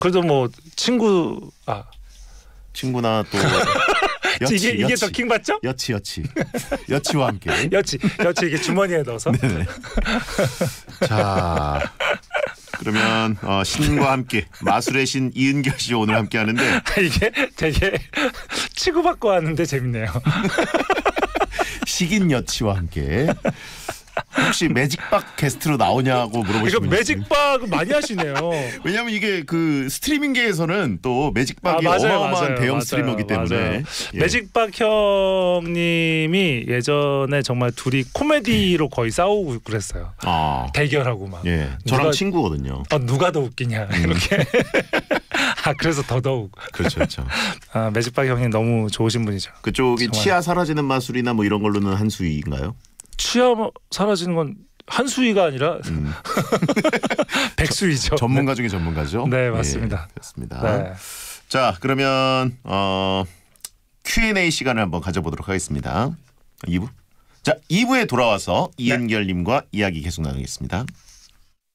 그래도 뭐 친구나 또 이게 더 킹 받죠? 여치와 함께 여치 이게 주머니에 넣어서. 네네. 자 그러면 신과 함께 마술의 신 이은결 씨 오늘 함께 하는데 이게 되게 치고받고 하는데 재밌네요. 식인 여치와 함께 혹시 매직박 게스트로 나오냐고 물어보시면 매직박 많이 하시네요. 왜냐하면 이게 그 스트리밍계에서는 또 매직박이 어마어마한 대형 스트리머이기 때문에 예. 매직박 형님이 예전에 정말 둘이 코미디로 거의 싸우고 그랬어요. 대결하고 막. 예, 저랑 친구거든요. 누가 더 웃기냐 이렇게. 그래서 더더욱. 그렇죠. 매직박 형님 너무 좋으신 분이죠. 그쪽이 정말. 치아 사라지는 마술이나 뭐 이런 걸로는 한수위인가요? 치아 사라지는 건 한수위가 아니라 백수위죠. 전문가 중에 전문가죠. 네, 맞습니다. 예, 그렇습니다. 네. 자, 그러면 Q&A 시간을 한번 가져보도록 하겠습니다. 2부. 자, 2부에 돌아와서 이은결님과 이야기 계속 나누겠습니다.